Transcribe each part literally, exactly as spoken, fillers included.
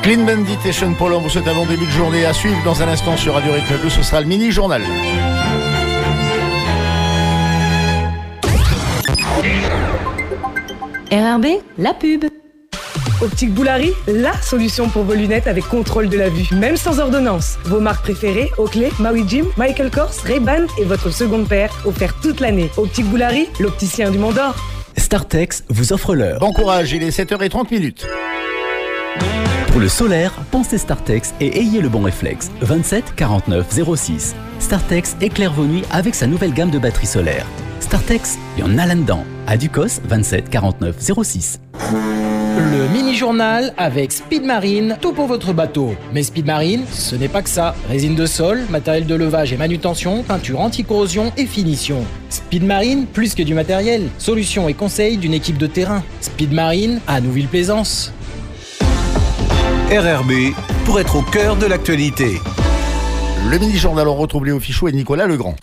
Clean Bandit et Sean Paul, on vous souhaite un bon début de journée. À suivre dans un instant sur Radio Rythme Bleu, ce sera le mini-journal. R R B, la pub. Optique Boulari, la solution pour vos lunettes avec contrôle de la vue, même sans ordonnance. Vos marques préférées, Oakley, Maui Jim, Michael Kors, Ray-Ban et votre seconde paire, offert toute l'année. Optique Boulari, l'opticien du Mont d'Or. Startex vous offre l'heure. Bon courage, il est sept heures trente. Pour le solaire, pensez Startex et ayez le bon réflexe. vingt-sept quarante-neuf zéro six. Startex éclaire vos nuits avec sa nouvelle gamme de batteries solaires. Startex, il y en a là-dedans. À Ducos, vingt-sept quarante-neuf zéro six. Le mini-journal avec Speed Marine, tout pour votre bateau. Mais Speed Marine, ce n'est pas que ça. Résine de sol, matériel de levage et manutention, peinture anti-corrosion et finition. Speed Marine, plus que du matériel. Solutions et conseils d'une équipe de terrain. Speed Marine, à Nouville-Plaisance. R R B, pour être au cœur de l'actualité. Le mini-journal, on retrouve Léo Fichou et Nicolas Legrand.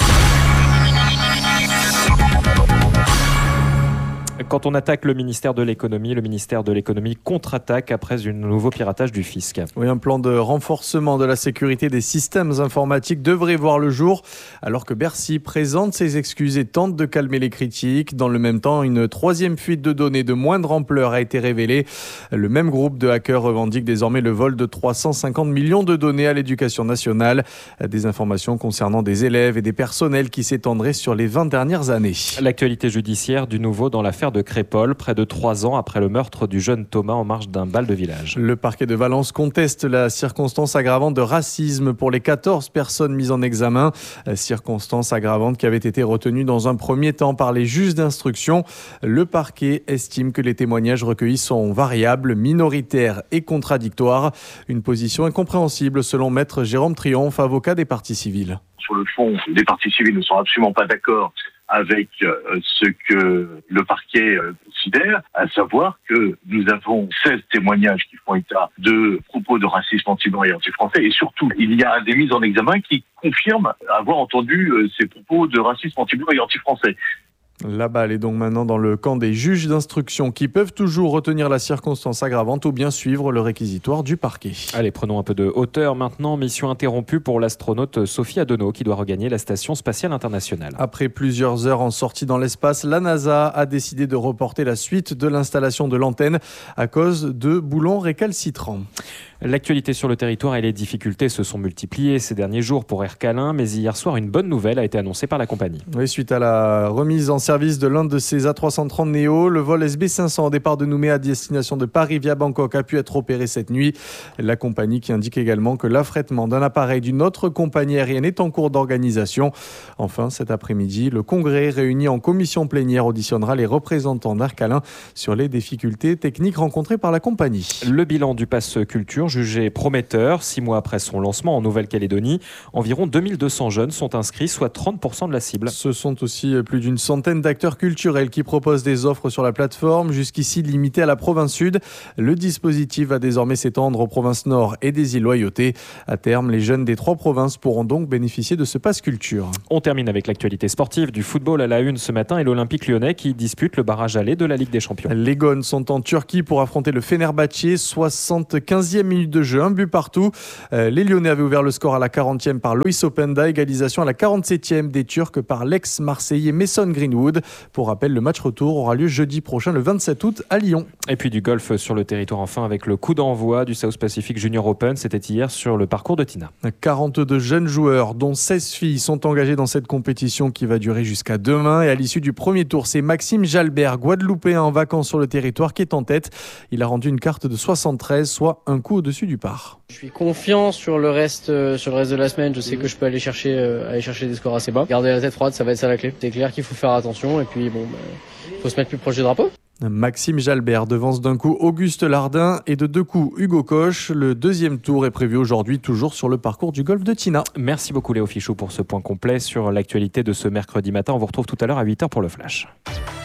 Quand on attaque le ministère de l'économie, le ministère de l'économie contre-attaque après un nouveau piratage du fisc. Oui, un plan de renforcement de la sécurité des systèmes informatiques devrait voir le jour, alors que Bercy présente ses excuses et tente de calmer les critiques. Dans le même temps, une troisième fuite de données de moindre ampleur a été révélée. Le même groupe de hackers revendique désormais le vol de trois cent cinquante millions de données à l'éducation nationale. Des informations concernant des élèves et des personnels qui s'étendraient sur les vingt dernières années. L'actualité judiciaire du nouveau dans l'affaire de Crépol, près de trois ans après le meurtre du jeune Thomas en marge d'un bal de village. Le parquet de Valence conteste la circonstance aggravante de racisme pour les quatorze personnes mises en examen. Circonstance aggravante qui avait été retenue dans un premier temps par les juges d'instruction. Le parquet estime que les témoignages recueillis sont variables, minoritaires et contradictoires. Une position incompréhensible selon maître Jérôme Triomphe, avocat des parties civiles. Sur le fond, les parties civiles ne sont absolument pas d'accord avec euh, ce que le parquet euh, considère, à savoir que nous avons seize témoignages qui font état de propos de racisme anti-blanc et anti-français, et surtout, il y a des mises en examen qui confirment avoir entendu euh, ces propos de racisme anti-blanc et anti-français. La balle est donc maintenant dans le camp des juges d'instruction qui peuvent toujours retenir la circonstance aggravante ou bien suivre le réquisitoire du parquet. Allez, prenons un peu de hauteur maintenant. Mission interrompue pour l'astronaute Sophie Adenau qui doit regagner la Station Spatiale Internationale. Après plusieurs heures en sortie dans l'espace, la NASA a décidé de reporter la suite de l'installation de l'antenne à cause de boulons récalcitrants. L'actualité sur le territoire et les difficultés se sont multipliées ces derniers jours pour Air Calin, mais hier soir, une bonne nouvelle a été annoncée par la compagnie. Oui, suite à la remise en service de l'un de ses A trois cent trente Neo, le vol S B cinq cents au départ de Nouméa à destination de Paris via Bangkok a pu être opéré cette nuit. La compagnie qui indique également que l'affrètement d'un appareil d'une autre compagnie aérienne est en cours d'organisation. Enfin, cet après-midi, le congrès réuni en commission plénière auditionnera les représentants d'Air Calin sur les difficultés techniques rencontrées par la compagnie. Le bilan du pass culture jugé prometteur. Six mois après son lancement en Nouvelle-Calédonie, environ deux mille deux cents jeunes sont inscrits, soit trente pour cent de la cible. Ce sont aussi plus d'une centaine d'acteurs culturels qui proposent des offres sur la plateforme, jusqu'ici limitées à la province sud. Le dispositif va désormais s'étendre aux provinces nord et des îles Loyauté. À terme, les jeunes des trois provinces pourront donc bénéficier de ce pass culture. On termine avec l'actualité sportive, du football à la une ce matin et l'Olympique lyonnais qui dispute le barrage aller de la Ligue des Champions. Les Gones sont en Turquie pour affronter le Fenerbahçe, soixante-quinzième minute de jeu, un but partout. Euh, les Lyonnais avaient ouvert le score à la quarantième par Loïs Openda, égalisation à la quarante-septième des Turcs par l'ex-marseillais Mason Greenwood. Pour rappel, le match retour aura lieu jeudi prochain, le vingt-sept août, à Lyon. Et puis du golf sur le territoire enfin avec le coup d'envoi du South Pacific Junior Open, c'était hier sur le parcours de Tina. quarante-deux jeunes joueurs, dont seize filles, sont engagés dans cette compétition qui va durer jusqu'à demain. Et à l'issue du premier tour, c'est Maxime Jalbert, guadeloupéen en vacances sur le territoire, qui est en tête. Il a rendu une carte de soixante-treize, soit un coup au-dessus du par. Je suis confiant sur le reste, euh, sur le reste de la semaine. Je sais que je peux aller chercher, euh, aller chercher des scores assez bas. Garder la tête froide, ça va être ça la clé. C'est clair qu'il faut faire attention et puis bon, bah, faut se mettre plus proche du drapeau. Maxime Jalbert devance d'un coup Auguste Lardin et de deux coups Hugo Koch. Le deuxième tour est prévu aujourd'hui, toujours sur le parcours du golfe de Tina. Merci beaucoup Léo Fichou pour ce point complet sur l'actualité de ce mercredi matin. On vous retrouve tout à l'heure à huit heures pour le Flash.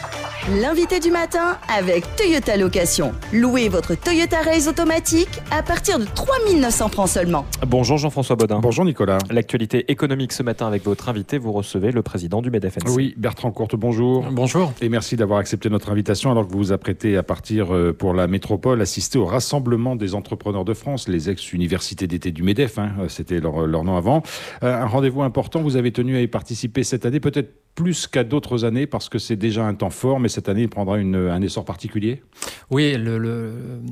L'invité du matin avec Toyota Location. Louez votre Toyota Race automatique à partir de trois mille neuf cents francs seulement. Bonjour Jean-François Bodin. Bonjour Nicolas. L'actualité économique ce matin avec votre invité, vous recevez le président du MEDEF N C. Oui, Bertrand Courte, bonjour. Bonjour. Et merci d'avoir accepté notre invitation alors que vous vous apprêtez à partir pour la métropole, assister au rassemblement des entrepreneurs de France, les ex-universités d'été du MEDEF, hein, c'était leur, leur nom avant. Euh, un rendez-vous important, vous avez tenu à y participer cette année, peut-être plus qu'à d'autres années parce que c'est déjà un temps fort, mais cette année il prendra une, un essor particulier. Oui, le, le,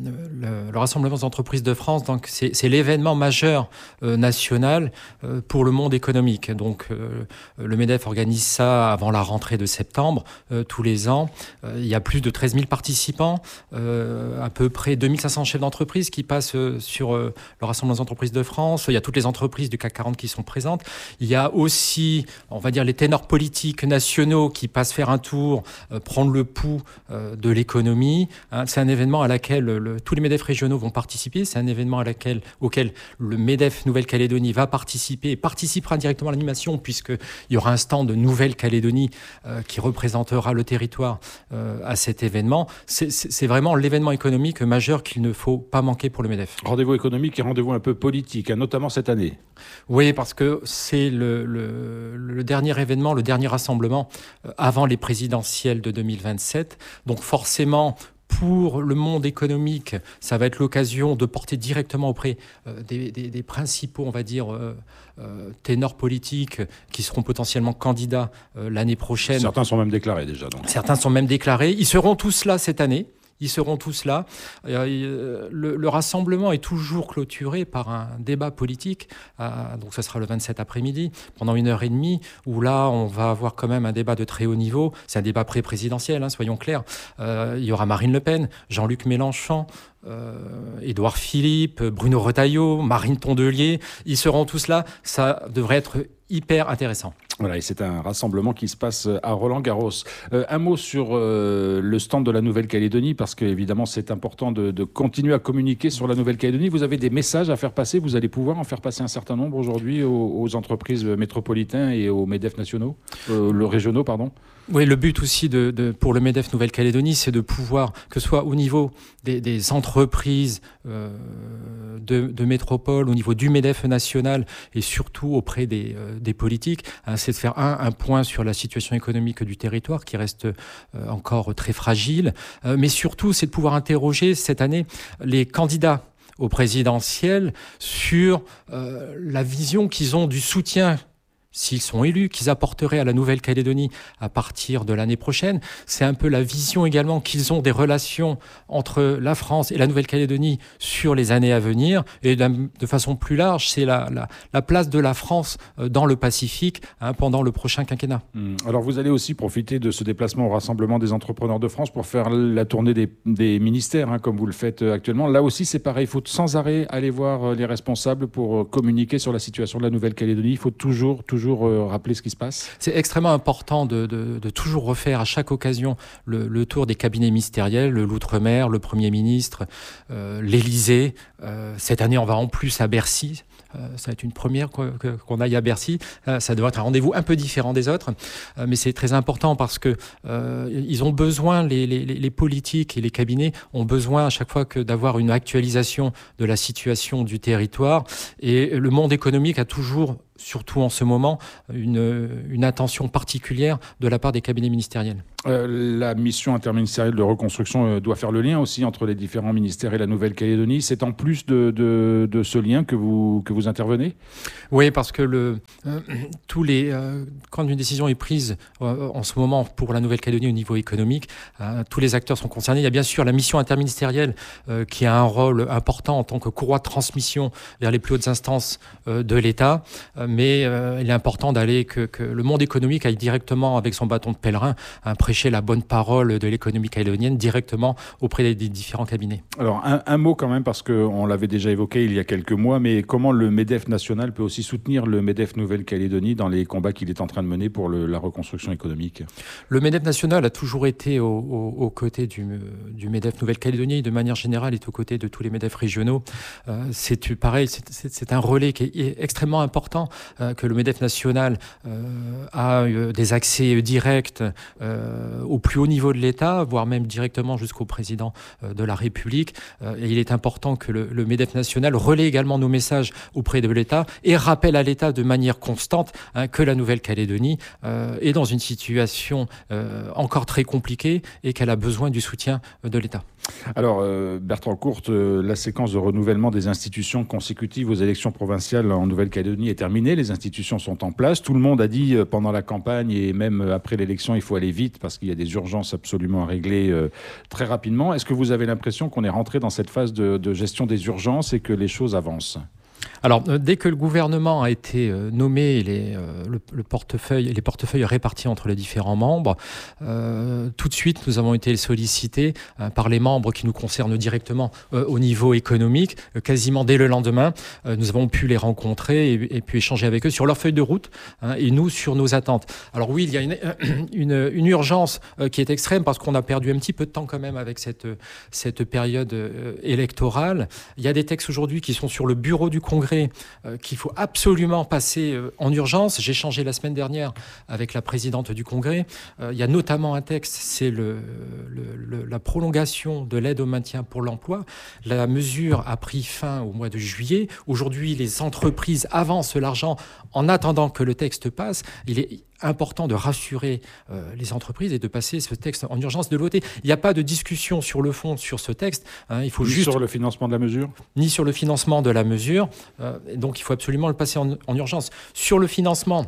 le, le Rassemblement des entreprises de France, donc c'est, c'est l'événement majeur euh, national euh, pour le monde économique. Donc euh, le MEDEF organise ça avant la rentrée de septembre, euh, tous les ans. Euh, il y a plus de treize mille participants, euh, à peu près deux mille cinq cents chefs d'entreprise qui passent euh, sur euh, le Rassemblement des entreprises de France. Il y a toutes les entreprises du C A C quarante qui sont présentes. Il y a aussi, on va dire, les ténors politiques nationaux qui passent faire un tour, euh, prendre le pouls euh, de l'économie. Hein, c'est un événement à laquelle le, tous les MEDEF régionaux vont participer. C'est un événement à laquelle, auquel le MEDEF Nouvelle-Calédonie va participer et participera directement à l'animation puisqu'il y aura un stand de Nouvelle-Calédonie euh, qui représentera le territoire euh, à cet événement. C'est, c'est, c'est vraiment l'événement économique majeur qu'il ne faut pas manquer pour le MEDEF. Rendez-vous économique et rendez-vous un peu politique, hein, notamment cette année. Oui, parce que c'est le, le, le dernier événement, le dernier rassemblement avant les présidentielles de deux mille vingt-sept. Donc forcément, pour le monde économique, ça va être l'occasion de porter directement auprès euh, des, des, des principaux, on va dire, euh, euh, ténors politiques qui seront potentiellement candidats euh, l'année prochaine. Certains sont même déclarés déjà. Donc. Certains sont même déclarés. Ils seront tous là cette année. Ils seront tous là. Euh, le, le rassemblement est toujours clôturé par un débat politique. Euh, donc, ce sera le vingt-sept après-midi, pendant une heure et demie, où là, on va avoir quand même un débat de très haut niveau. C'est un débat pré-présidentiel, hein, soyons clairs. Euh, il y aura Marine Le Pen, Jean-Luc Mélenchon, euh, Édouard Philippe, Bruno Retailleau, Marine Tondelier. Ils seront tous là. Ça devrait être hyper intéressant. Voilà, et c'est un rassemblement qui se passe à Roland-Garros. Euh, un mot sur euh, le stand de la Nouvelle-Calédonie, parce qu'évidemment, c'est important de, de continuer à communiquer sur la Nouvelle-Calédonie. Vous avez des messages à faire passer, vous allez pouvoir en faire passer un certain nombre aujourd'hui aux, aux entreprises métropolitaines et aux MEDEF nationaux, euh, le régionaux, pardon. Oui, le but aussi de, de, pour le MEDEF Nouvelle-Calédonie, c'est de pouvoir, que ce soit au niveau des, des entreprises euh, de, de métropole, au niveau du MEDEF national et surtout auprès des, euh, des politiques, hein, c'est de faire un, un point sur la situation économique du territoire qui reste euh, encore très fragile, euh, mais surtout c'est de pouvoir interroger cette année les candidats au présidentiel sur euh, la vision qu'ils ont du soutien s'ils sont élus, qu'ils apporteraient à la Nouvelle-Calédonie à partir de l'année prochaine. C'est un peu la vision également qu'ils ont des relations entre la France et la Nouvelle-Calédonie sur les années à venir. Et de façon plus large, c'est la, la, la place de la France dans le Pacifique hein, pendant le prochain quinquennat. Alors vous allez aussi profiter de ce déplacement au Rassemblement des entrepreneurs de France pour faire la tournée des, des ministères, hein, comme vous le faites actuellement. Là aussi, c'est pareil. Il faut sans arrêt aller voir les responsables pour communiquer sur la situation de la Nouvelle-Calédonie. Il faut toujours, toujours rappeler ce qui se passe. C'est extrêmement important de, de, de toujours refaire à chaque occasion le, le tour des cabinets ministériels, l'Outre-mer, le Premier ministre, euh, l'Élysée. Euh, cette année, on va en plus à Bercy. Euh, ça va être une première quoi, que, qu'on aille à Bercy. Euh, ça devrait être un rendez-vous un peu différent des autres, euh, mais c'est très important parce que euh, ils ont besoin, les, les, les politiques et les cabinets ont besoin à chaque fois que d'avoir une actualisation de la situation du territoire. Et le monde économique a toujours, surtout en ce moment, une, une attention particulière de la part des cabinets ministériels. Euh, la mission interministérielle de reconstruction euh, doit faire le lien aussi entre les différents ministères et la Nouvelle-Calédonie. C'est en plus de, de, de ce lien que vous, que vous intervenez ? Oui, parce que le, euh, tous les, euh, quand une décision est prise euh, en ce moment pour la Nouvelle-Calédonie au niveau économique, euh, tous les acteurs sont concernés. Il y a bien sûr la mission interministérielle euh, qui a un rôle important en tant que courroie de transmission vers les plus hautes instances euh, de l'État, euh, mais euh, il est important d'aller que, que le monde économique aille directement avec son bâton de pèlerin à prêcher la bonne parole de l'économie calédonienne directement auprès des, des différents cabinets. Alors un, un mot quand même, parce qu'on l'avait déjà évoqué il y a quelques mois, mais comment le MEDEF national peut aussi soutenir le MEDEF Nouvelle-Calédonie dans les combats qu'il est en train de mener pour le, la reconstruction économique ? Le MEDEF national a toujours été au, au, aux côtés du, du MEDEF Nouvelle-Calédonie, de manière générale est aux côtés de tous les MEDEF régionaux. Euh, c'est pareil, c'est, c'est, c'est un relais qui est extrêmement important, euh, que le MEDEF national euh, a euh, des accès directs euh, euh, au plus haut niveau de l'État, voire même directement jusqu'au président euh, de la République. Euh, et il est important que le, le MEDEF national relaie également nos messages auprès de l'État et rappelle à l'État de manière constante hein, que la Nouvelle-Calédonie euh, est dans une situation euh, encore très compliquée et qu'elle a besoin du soutien de l'État. Alors, euh, Bertrand Courte, euh, la séquence de renouvellement des institutions consécutives aux élections provinciales en Nouvelle-Calédonie est terminée. Les institutions sont en place. Tout le monde a dit euh, pendant la campagne et même après l'élection, il faut aller vite parce qu'il y a des urgences absolument à régler euh, très rapidement. Est-ce que vous avez l'impression qu'on est rentré dans cette phase de, de gestion des urgences et que les choses avancent ? Alors, euh, dès que le gouvernement a été euh, nommé, les, euh, le, le portefeuille, les portefeuilles répartis entre les différents membres, euh, tout de suite, nous avons été sollicités euh, par les membres qui nous concernent directement euh, au niveau économique. Euh, quasiment dès le lendemain, euh, nous avons pu les rencontrer et, et puis échanger avec eux sur leur feuille de route hein, et nous sur nos attentes. Alors oui, il y a une, une, une urgence euh, qui est extrême parce qu'on a perdu un petit peu de temps quand même avec cette, cette période euh, électorale. Il y a des textes aujourd'hui qui sont sur le bureau du Congrès euh, qu'il faut absolument passer euh, en urgence. J'ai échangé la semaine dernière avec la présidente du Congrès. Euh, il y a notamment un texte, c'est le, le, le, la prolongation de l'aide au maintien pour l'emploi. La mesure a pris fin au mois de juillet. Aujourd'hui, les entreprises avancent l'argent en attendant que le texte passe. Il est important de rassurer euh, les entreprises et de passer ce texte en urgence, de le voter. Il n'y a pas de discussion sur le fond sur ce texte. Hein, il faut ni juste... sur le financement de la mesure ? Ni sur le financement de la mesure. Euh, donc il faut absolument le passer en, en urgence. Sur le financement,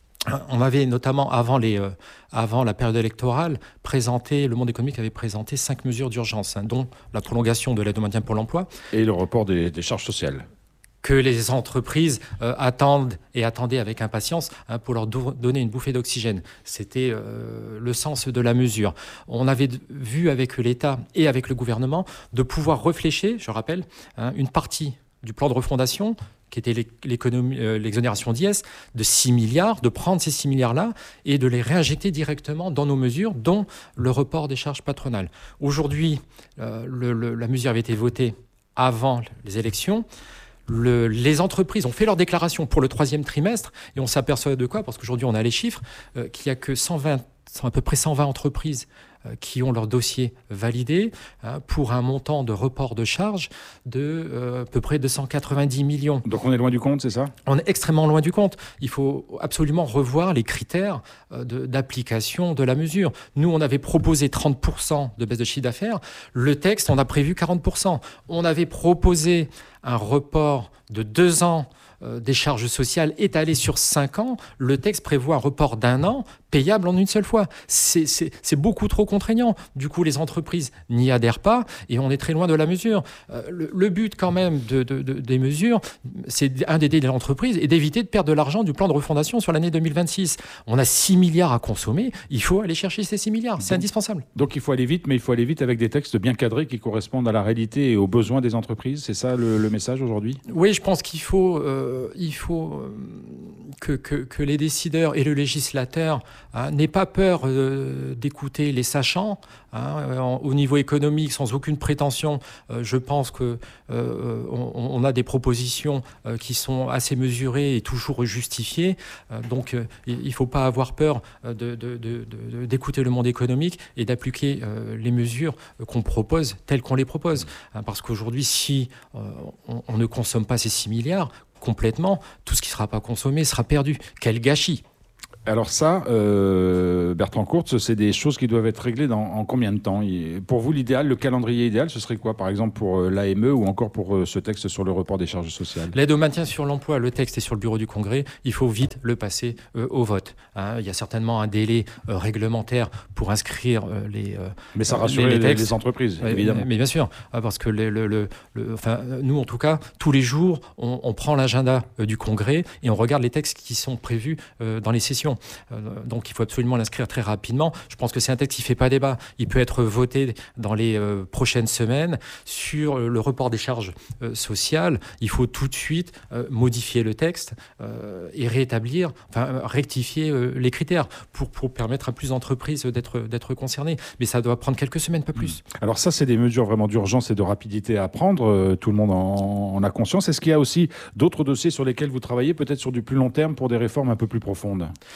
on avait notamment, avant, les, euh, avant la période électorale, présenté, le monde économique avait présenté cinq mesures d'urgence, hein, dont la prolongation de l'aide au maintien pour l'emploi. Et le report des, des charges sociales. Que les entreprises euh, attendent et attendaient avec impatience hein, pour leur do- donner une bouffée d'oxygène. C'était euh, le sens de la mesure. On avait d- vu avec l'État et avec le gouvernement de pouvoir réfléchir, je rappelle, hein, une partie du plan de refondation qui était l'économie, euh, l'exonération d'I S, de six milliards, de prendre ces six milliards-là et de les réinjecter directement dans nos mesures, dont le report des charges patronales. Aujourd'hui, euh, le, le, la mesure avait été votée avant les élections. Le, les entreprises ont fait leur déclaration pour le troisième trimestre et on s'aperçoit de quoi ? Parce qu'aujourd'hui, on a les chiffres, euh, qu'il n'y a que cent vingt, à peu près cent vingt entreprises euh, qui ont leur dossier validé hein, pour un montant de report de charges de euh, à peu près deux cent quatre-vingt-dix millions. Donc on est loin du compte, c'est ça ? On est extrêmement loin du compte. Il faut absolument revoir les critères euh, de, d'application de la mesure. Nous, on avait proposé trente pour cent de baisse de chiffre d'affaires. Le texte, on a prévu quarante pour cent. On avait proposé un report de deux ans euh, des charges sociales étalées sur cinq ans. Le texte prévoit un report d'un an payable en une seule fois. C'est, c'est, c'est beaucoup trop contraignant. Du coup, les entreprises n'y adhèrent pas et on est très loin de la mesure. Euh, le, le but quand même de, de, de, des mesures, c'est d'aider les entreprises et d'éviter de perdre de l'argent du plan de refondation sur l'année deux mille vingt-six. On a six milliards à consommer. Il faut aller chercher ces six milliards. C'est donc, indispensable. Donc il faut aller vite, mais il faut aller vite avec des textes bien cadrés qui correspondent à la réalité et aux besoins des entreprises. C'est ça le, le message aujourd'hui ? Oui, je pense qu'il faut, euh, il faut euh, que, que, que les décideurs et le législateur hein, n'aient pas peur euh, d'écouter les sachants. Hein, en, au niveau économique, sans aucune prétention, euh, je pense que euh, on, on a des propositions euh, qui sont assez mesurées et toujours justifiées. Euh, donc, euh, il ne faut pas avoir peur de, de, de, de, d'écouter le monde économique et d'appliquer euh, les mesures qu'on propose telles qu'on les propose. Hein, parce qu'aujourd'hui, si euh, on, on ne consomme pas ces six milliards complètement, tout ce qui ne sera pas consommé sera perdu. Quel gâchis! Alors ça, euh, Bertrand Courte, c'est des choses qui doivent être réglées dans, en combien de temps ? Pour vous, l'idéal, le calendrier idéal, ce serait quoi ? Par exemple pour l'A M E ou encore pour ce texte sur le report des charges sociales ? L'aide au maintien sur l'emploi, le texte est sur le bureau du Congrès. Il faut vite le passer euh, au vote. Hein, il y a certainement un délai euh, réglementaire pour inscrire euh, les euh, Mais ça rassure les, les, les entreprises, ouais, évidemment. Mais, mais bien sûr, parce que le, le, le, le, enfin, nous, en tout cas, tous les jours, on, on prend l'agenda euh, du Congrès et on regarde les textes qui sont prévus euh, dans les sessions. Euh, donc il faut absolument l'inscrire très rapidement. Je pense que c'est un texte qui ne fait pas débat. Il peut être voté dans les euh, prochaines semaines. Sur le report des charges euh, sociales, il faut tout de suite euh, modifier le texte euh, et rétablir, enfin euh, rectifier euh, les critères pour, pour permettre à plus d'entreprises d'être, d'être concernées. Mais ça doit prendre quelques semaines, pas plus. Alors ça, c'est des mesures vraiment d'urgence et de rapidité à prendre. Euh, tout le monde en, en a conscience. Est-ce qu'il y a aussi d'autres dossiers sur lesquels vous travaillez, peut-être sur du plus long terme, pour des réformes un peu plus profondes ?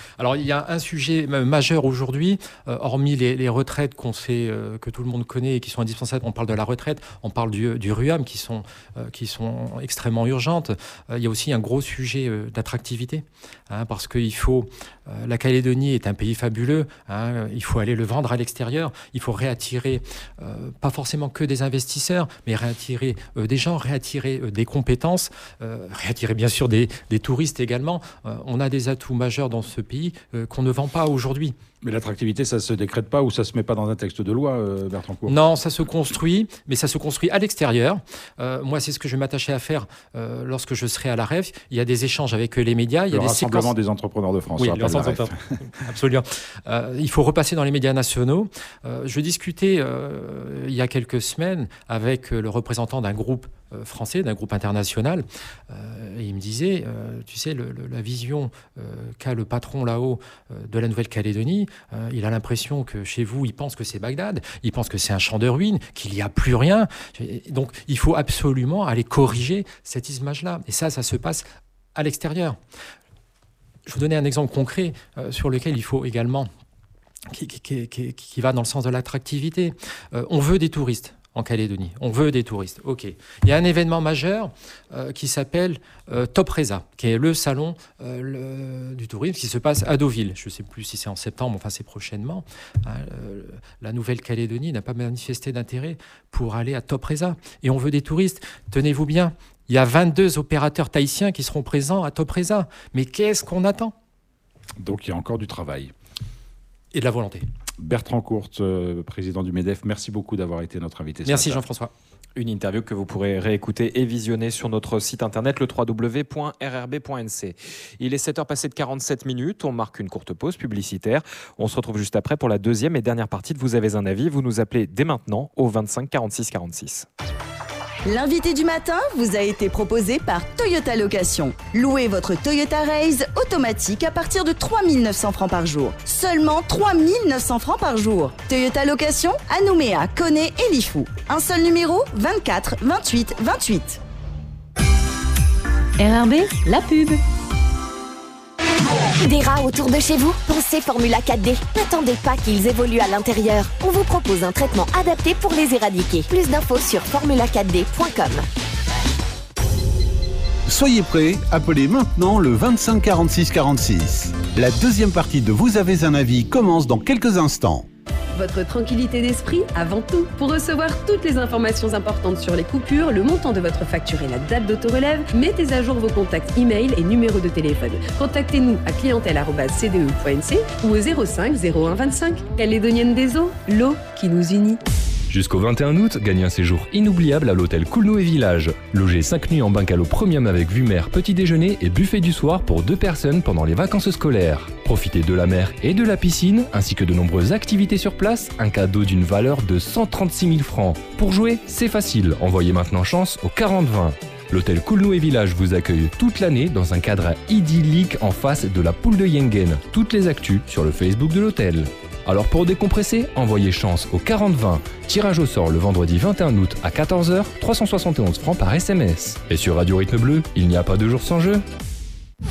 Alors il y a un sujet majeur aujourd'hui, euh, hormis les, les retraites qu'on sait, euh, que tout le monde connaît et qui sont indispensables. On parle de la retraite, on parle du, du RUAM qui sont, euh, qui sont extrêmement urgentes. Euh, il y a aussi un gros sujet euh, d'attractivité, hein, parce qu'il faut, euh, la Calédonie est un pays fabuleux, hein, il faut aller le vendre à l'extérieur, il faut réattirer, euh, pas forcément que des investisseurs, mais réattirer euh, des gens, réattirer euh, des compétences, euh, réattirer bien sûr des, des touristes également. Euh, on a des atouts majeurs dans ce pays euh, qu'on ne vend pas aujourd'hui. Mais l'attractivité, ça ne se décrète pas ou ça ne se met pas dans un texte de loi, euh, Bertrand Court? Non, ça se construit, mais ça se construit à l'extérieur. Euh, moi, c'est ce que je vais m'attacher à faire euh, lorsque je serai à la R E F. Il y a des échanges avec les médias. Il y a le des Rassemblement séquences... des entrepreneurs de France. Oui, le Rassemblement. Absolument. Euh, il faut repasser dans les médias nationaux. Euh, je discutais euh, il y a quelques semaines avec le représentant d'un groupe euh, français, d'un groupe international. Euh, et il me disait, euh, tu sais, le, le, la vision euh, qu'a le patron là-haut euh, de la Nouvelle-Calédonie, euh, il a l'impression que chez vous, il pense que c'est Bagdad, il pense que c'est un champ de ruines, qu'il n'y a plus rien. Donc, il faut absolument aller corriger cette image-là. Et ça, ça se passe à l'extérieur. Je vous donner un exemple concret euh, sur lequel il faut également, qui, qui, qui, qui va dans le sens de l'attractivité. Euh, on veut des touristes en Calédonie. On veut des touristes. OK. Il y a un événement majeur euh, qui s'appelle euh, Topresa, qui est le salon euh, le, du tourisme qui se passe à Deauville. Je ne sais plus si c'est en septembre, enfin c'est prochainement. Hein, euh, la Nouvelle-Calédonie n'a pas manifesté d'intérêt pour aller à Topresa. Et on veut des touristes. Tenez-vous bien, il y a vingt-deux opérateurs tahitiens qui seront présents à Topresa. Mais qu'est-ce qu'on attend? Donc il y a encore du travail. Et de la volonté. Bertrand Court, euh, président du MEDEF, merci beaucoup d'avoir été notre invité. Merci Jean-François. Une interview que vous pourrez réécouter et visionner sur notre site internet, le w w w point r r b point n c. Il est sept heures passées de quarante-sept minutes, on marque une courte pause publicitaire. On se retrouve juste après pour la deuxième et dernière partie de Vous avez un avis. Vous nous appelez dès maintenant au vingt-cinq quarante-six quarante-six. L'invité du matin vous a été proposé par Toyota Location. Louez votre Toyota Raze automatique à partir de trois mille neuf cents francs par jour. Seulement trois mille neuf cents francs par jour. Toyota Location à Nouméa, Koné et Lifou. Un seul numéro, vingt-quatre vingt-huit vingt-huit. R R B, la pub. Des rats autour de chez vous? Pensez Formula quatre D. N'attendez pas qu'ils évoluent à l'intérieur. On vous propose un traitement adapté pour les éradiquer. Plus d'infos sur formula quatre d point com. Soyez prêts, appelez maintenant le vingt-cinq quarante-six quarante-six. La deuxième partie de Vous avez un avis commence dans quelques instants. Votre tranquillité d'esprit avant tout. Pour recevoir toutes les informations importantes sur les coupures, le montant de votre facture et la date d'autorelève, mettez à jour vos contacts e-mail et numéros de téléphone. Contactez-nous à clientèle arobase c d e point n c ou au zéro cinq zéro un vingt-cinq. Calédonienne des eaux, l'eau qui nous unit. Jusqu'au vingt et un août, gagnez un séjour inoubliable à l'hôtel Coolnoë Village. Logez cinq nuits en bungalow premium avec vue mer, petit déjeuner et buffet du soir pour deux personnes pendant les vacances scolaires. Profitez de la mer et de la piscine, ainsi que de nombreuses activités sur place, un cadeau d'une valeur de cent trente-six mille francs. Pour jouer, c'est facile, envoyez maintenant chance au quarante vingt. L'hôtel Coolnoë Village vous accueille toute l'année dans un cadre idyllique en face de la poule de Yengen. Toutes les actus sur le Facebook de l'hôtel. Alors pour décompresser, envoyez chance au quarante vingt. Tirage au sort le vendredi vingt et un août à quatorze heures, trois cent soixante et onze francs par S M S. Et sur Radio Rythme Bleu, il n'y a pas de jour sans jeu.